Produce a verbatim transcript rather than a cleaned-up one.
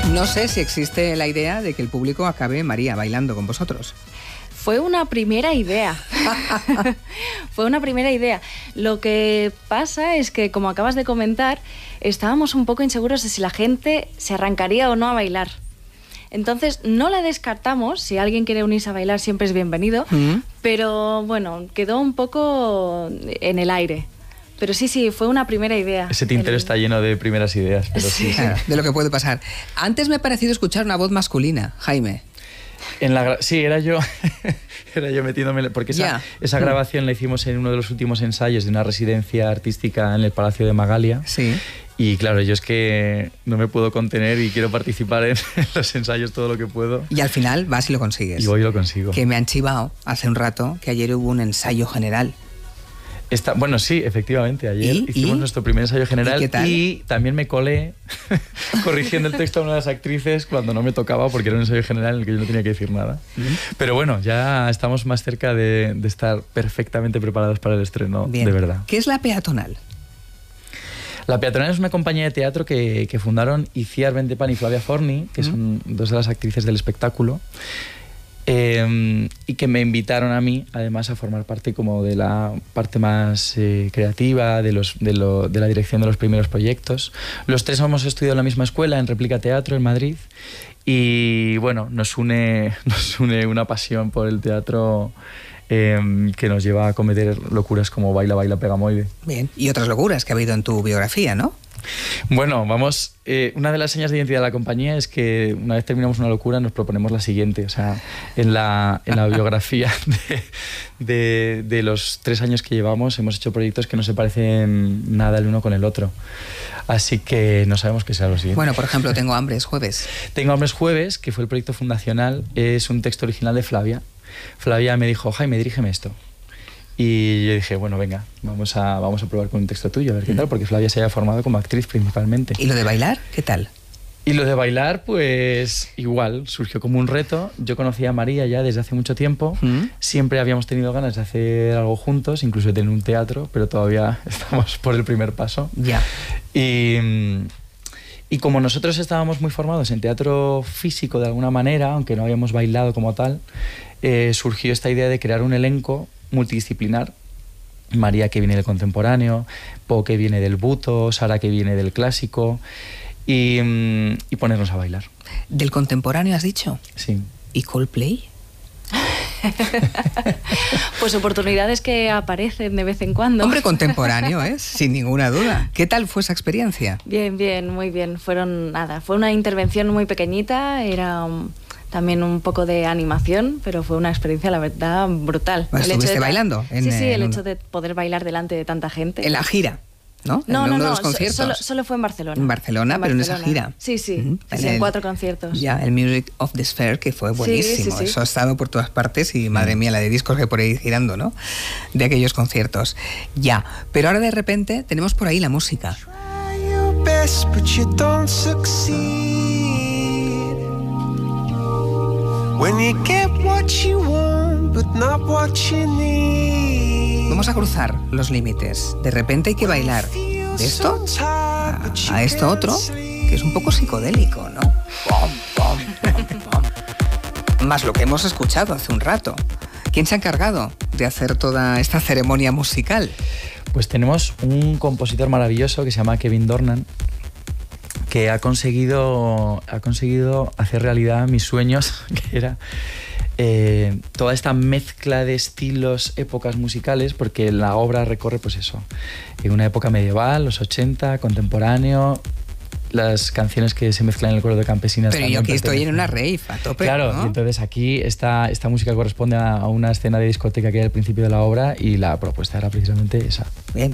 No sé si existe la idea de que el público acabe, María, bailando con vosotros. Fue una primera idea. Fue una primera idea. Lo que pasa es que, como acabas de comentar, estábamos un poco inseguros de si la gente se arrancaría o no a bailar. Entonces, no la descartamos. Si alguien quiere unirse a bailar, siempre es bienvenido. Mm. Pero, bueno, quedó un poco en el aire. Pero sí, sí, fue una primera idea. Ese tintero el... está lleno de primeras ideas. Pero sí. Sí. De lo que puede pasar. Antes me ha parecido escuchar una voz masculina, Jaime. En la, sí, era yo, era yo metiéndome, porque esa, yeah. esa grabación la hicimos en uno de los últimos ensayos de una residencia artística en el Palacio de Magalia. Sí. Y claro, yo es que no me puedo contener y quiero participar en, en los ensayos todo lo que puedo. Y al final vas y lo consigues. Y voy y lo consigo. Que me han chivado hace un rato que ayer hubo un ensayo general. Está, bueno, sí, efectivamente. Ayer ¿Y? hicimos ¿Y? nuestro primer ensayo general. ¿Y qué tal? Y también me colé corrigiendo el texto a una de las actrices cuando no me tocaba, porque era un ensayo general en el que yo no tenía que decir nada. ¿Mm? Pero bueno, ya estamos más cerca de, de estar perfectamente preparados para el estreno. Bien. De verdad. ¿Qué es La Peatonal? La Peatonal es una compañía de teatro que, que fundaron Iciar Bentepan y Flavia Forni, que ¿Mm? son dos de las actrices del espectáculo. Eh, y que me invitaron a mí, además, a formar parte como de la parte más eh, creativa, de, los, de, lo, de la dirección de los primeros proyectos. Los tres hemos estudiado en la misma escuela, en Réplica Teatro, en Madrid, y bueno, nos une, nos une una pasión por el teatro eh, que nos lleva a cometer locuras como Baila, Baila, Pegamoide. Bien, y otras locuras que ha habido en tu biografía, ¿no? Bueno, vamos, eh, una de las señas de identidad de la compañía es que una vez terminamos una locura nos proponemos la siguiente. O sea, en la, en la biografía de, de, de los tres años que llevamos hemos hecho proyectos que no se parecen nada el uno con el otro. Así que no sabemos qué será lo siguiente. Bueno, por ejemplo, Tengo hambre es jueves. Tengo hambre es jueves, que fue el proyecto fundacional, es un texto original de Flavia. Flavia me dijo, Jaime, dirígeme esto. Y yo dije, bueno, venga, vamos a, vamos a probar con un texto tuyo, a ver qué tal, porque Flavia se había formado como actriz principalmente. ¿Y lo de bailar? ¿Qué tal? Y lo de bailar, pues igual, surgió como un reto. Yo conocía a María ya desde hace mucho tiempo. ¿Mm? Siempre habíamos tenido ganas de hacer algo juntos, incluso de tener un teatro, pero todavía estamos por el primer paso. Ya. Y, y como nosotros estábamos muy formados en teatro físico de alguna manera, aunque no habíamos bailado como tal, eh, surgió esta idea de crear un elenco multidisciplinar. María, que viene del contemporáneo, Po, que viene del buto, Sara, que viene del clásico, y, y ponernos a bailar. ¿Del contemporáneo has dicho? Sí. ¿Y Coldplay? Pues oportunidades que aparecen de vez en cuando. Hombre, contemporáneo es, sin ninguna duda. ¿Qué tal fue esa experiencia? Bien, bien, muy bien. Fueron, nada, fue una intervención muy pequeñita, era... Um, también un poco de animación, pero fue una experiencia, la verdad, brutal. ¿Estuviste de, bailando? En, sí, sí, el en hecho un... de poder bailar delante de tanta gente. En la gira, ¿no? No, en no, uno no, de los conciertos. Solo, solo fue en Barcelona. En Barcelona, en pero Barcelona. En esa gira. Sí, sí, uh-huh. sí, sí en, en cuatro conciertos. Ya, el Music of the Sphere, que fue buenísimo. Sí, sí, sí. Eso ha estado por todas partes y, madre mía, la de discos que por ahí girando, ¿no? De aquellos conciertos. Ya, pero ahora de repente tenemos por ahí la música. Try your best, but you don't succeed. When you get what you want, but not what you need. Vamos a cruzar los límites. De repente hay que bailar de esto a, a esto otro, que es un poco psicodélico, ¿no? Pom, pom, pom, pom. Más lo que hemos escuchado hace un rato. ¿Quién se ha encargado de hacer toda esta ceremonia musical? Pues tenemos un compositor maravilloso que se llama Kevin Dornan, que ha conseguido, ha conseguido hacer realidad mis sueños, que era eh, toda esta mezcla de estilos, épocas musicales, porque la obra recorre, pues eso, en una época medieval, los ochenta, contemporáneo, las canciones que se mezclan en el coro de campesinas. Pero yo aquí estoy en una rave, a tope, claro, ¿no? Y entonces aquí esta, esta música corresponde a una escena de discoteca que hay al principio de la obra y la propuesta era precisamente esa. Bien.